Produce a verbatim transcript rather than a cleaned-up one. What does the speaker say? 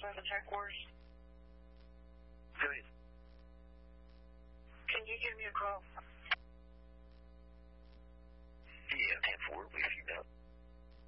seven Tech Wars. Go ahead. Can you give me a call?